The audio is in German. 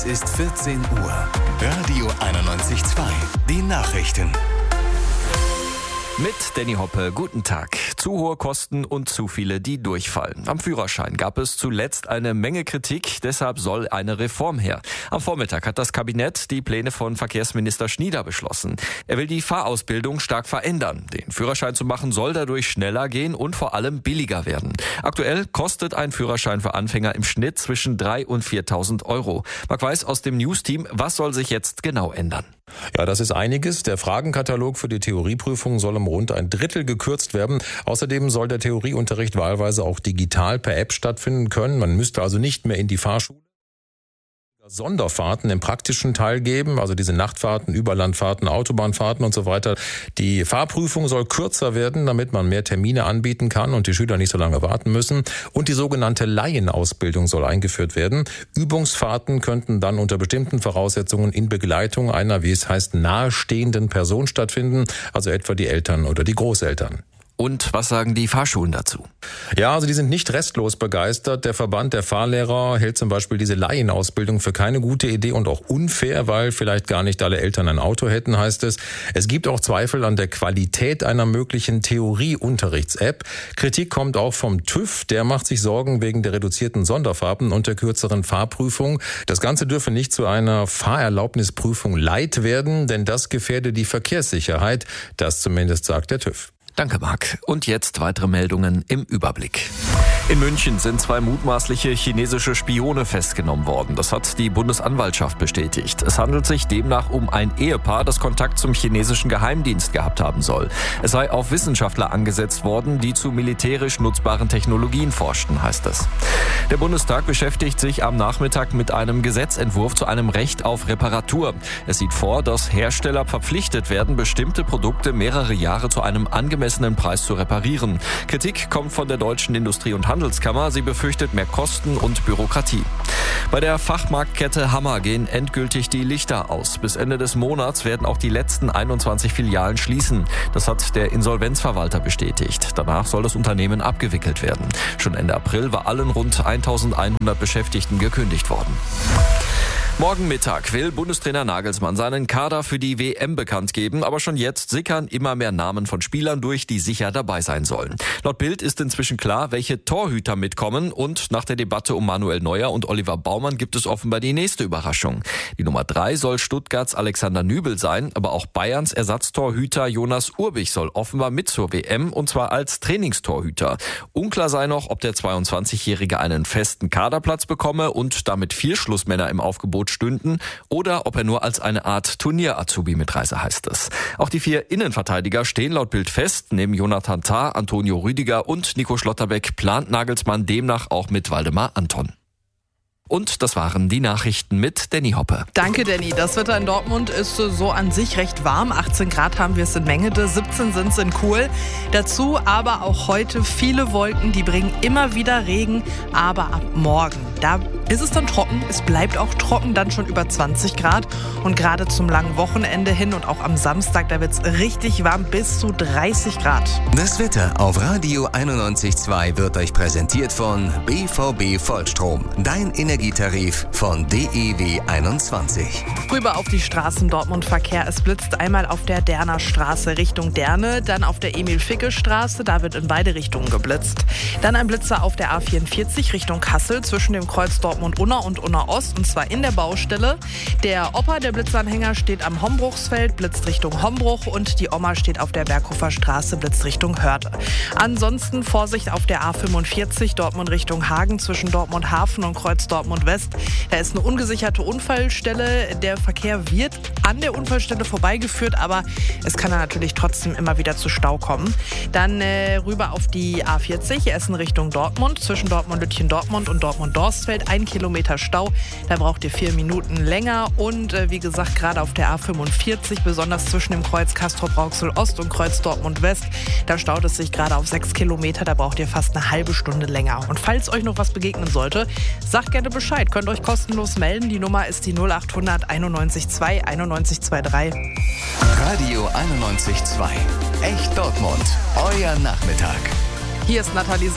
Es ist 14 Uhr. Radio 91.2. Die Nachrichten. Mit Danny Hoppe, guten Tag. Zu hohe Kosten und zu viele, die durchfallen. Am Führerschein gab es zuletzt eine Menge Kritik, deshalb soll eine Reform her. Am Vormittag hat das Kabinett die Pläne von Verkehrsminister Schnieder beschlossen. Er will die Fahrausbildung stark verändern. Den Führerschein zu machen soll dadurch schneller gehen und vor allem billiger werden. Aktuell kostet ein Führerschein für Anfänger im Schnitt zwischen 3.000 und 4.000 Euro. Marc Weiß aus dem News-Team, was soll sich jetzt genau ändern? Ja, das ist einiges. Der Fragenkatalog für die Theorieprüfung soll um rund ein Drittel gekürzt werden. Außerdem soll der Theorieunterricht wahlweise auch digital per App stattfinden können. Man müsste also nicht mehr in die Fahrschule. Sonderfahrten im praktischen Teil geben, also diese Nachtfahrten, Überlandfahrten, Autobahnfahrten und so weiter. Die Fahrprüfung soll kürzer werden, damit man mehr Termine anbieten kann und die Schüler nicht so lange warten müssen. Und die sogenannte Laienausbildung soll eingeführt werden. Übungsfahrten könnten dann unter bestimmten Voraussetzungen in Begleitung einer, wie es heißt, nahestehenden Person stattfinden, also etwa die Eltern oder die Großeltern. Und was sagen die Fahrschulen dazu? Ja, also die sind nicht restlos begeistert. Der Verband der Fahrlehrer hält zum Beispiel diese Laienausbildung für keine gute Idee und auch unfair, weil vielleicht gar nicht alle Eltern ein Auto hätten, heißt es. Es gibt auch Zweifel an der Qualität einer möglichen Theorieunterrichts-App. Kritik kommt auch vom TÜV. Der macht sich Sorgen wegen der reduzierten Sonderfahrten und der kürzeren Fahrprüfung. Das Ganze dürfe nicht zu einer Fahrerlaubnisprüfung light werden, denn das gefährde die Verkehrssicherheit. Das zumindest sagt der TÜV. Danke, Marc. Und jetzt weitere Meldungen im Überblick. In München sind 2 mutmaßliche chinesische Spione festgenommen worden. Das hat die Bundesanwaltschaft bestätigt. Es handelt sich demnach um ein Ehepaar, das Kontakt zum chinesischen Geheimdienst gehabt haben soll. Es sei auf Wissenschaftler angesetzt worden, die zu militärisch nutzbaren Technologien forschten, heißt es. Der Bundestag beschäftigt sich am Nachmittag mit einem Gesetzentwurf zu einem Recht auf Reparatur. Es sieht vor, dass Hersteller verpflichtet werden, bestimmte Produkte mehrere Jahre zu einem angemessenen Preis zu reparieren. Kritik kommt von der Deutschen Industrie- und Handelskammer. Sie befürchtet mehr Kosten und Bürokratie. Bei der Fachmarktkette Hammer gehen endgültig die Lichter aus. Bis Ende des Monats werden auch die letzten 21 Filialen schließen. Das hat der Insolvenzverwalter bestätigt. Danach soll das Unternehmen abgewickelt werden. Schon Ende April war allen rund 1.100 Beschäftigten gekündigt worden. Morgen Mittag will Bundestrainer Nagelsmann seinen Kader für die WM bekannt geben, aber schon jetzt sickern immer mehr Namen von Spielern durch, die sicher dabei sein sollen. Laut Bild ist inzwischen klar, welche Torhüter mitkommen und nach der Debatte um Manuel Neuer und Oliver Baumann gibt es offenbar die nächste Überraschung. Die Nummer 3 soll Stuttgarts Alexander Nübel sein, aber auch Bayerns Ersatztorhüter Jonas Urbich soll offenbar mit zur WM und zwar als Trainingstorhüter. Unklar sei noch, ob der 22-Jährige einen festen Kaderplatz bekomme und damit 4 Schlussmänner im Aufgebot stünden oder ob er nur als eine Art Turnier-Azubi mitreise, heißt es. Auch die 4 Innenverteidiger stehen laut Bild fest. Neben Jonathan Tah, Antonio Rüdiger und Nico Schlotterbeck plant Nagelsmann demnach auch mit Waldemar Anton. Und das waren die Nachrichten mit Danny Hoppe. Danke, Danny. Das Wetter in Dortmund ist so an sich recht warm. 18 Grad haben wir es in Mengede, 17 sind es in Kuhl. Dazu aber auch heute viele Wolken, die bringen immer wieder Regen. Aber ab morgen, da ist es dann trocken. Es bleibt auch trocken, dann schon über 20 Grad. Und gerade zum langen Wochenende hin und auch am Samstag, da wird es richtig warm, bis zu 30 Grad. Das Wetter auf Radio 91.2 wird euch präsentiert von BVB Vollstrom. Dein Energietarif von DEW 21. Rüber auf die Straßen Dortmund-Verkehr. Es blitzt einmal auf der Derner Straße Richtung Derne, dann auf der Emil-Ficke-Straße, da wird in beide Richtungen geblitzt. Dann ein Blitzer auf der A44 Richtung Kassel zwischen dem Kreuz Dortmund-Unna und Unna-Ost, und zwar in der Baustelle. Der Opa, der Blitzanhänger, steht am Hombruchsfeld, blitzt Richtung Hombruch, und die Oma steht auf der Berghofer Straße, blitzt Richtung Hörde. Ansonsten Vorsicht auf der A45 Dortmund Richtung Hagen zwischen Dortmund Hafen und Kreuz Dortmund West. Da ist eine ungesicherte Unfallstelle. Der Verkehr wird an der Unfallstelle vorbeigeführt, aber es kann dann natürlich trotzdem immer wieder zu Stau kommen. Dann rüber auf die A40 Essen Richtung Dortmund zwischen Dortmund-Lütchen-Dortmund und Dortmund-Dorstfeld. 1 Kilometer Stau, da braucht ihr 4 Minuten länger. Und wie gesagt, gerade auf der A45, besonders zwischen dem Kreuz Castrop-Rauxel Ost und Kreuz Dortmund West, da staut es sich gerade auf 6 Kilometer, da braucht ihr fast eine halbe Stunde länger. Und falls euch noch was begegnen sollte, sagt gerne Bescheid, könnt euch kostenlos melden. Die Nummer ist die 0800 91 2 91 23. Radio 91.2. Echt Dortmund. Euer Nachmittag. Hier ist Nathalie